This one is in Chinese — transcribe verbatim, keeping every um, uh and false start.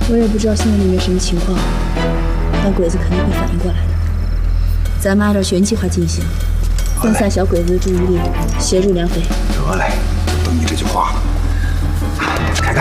我也不知道现在里面什么情况，但鬼子肯定会反应过来的。咱们按照原计划进行，分散小鬼子的注意力，协助梁匪。 得嘞，就等你这句话了。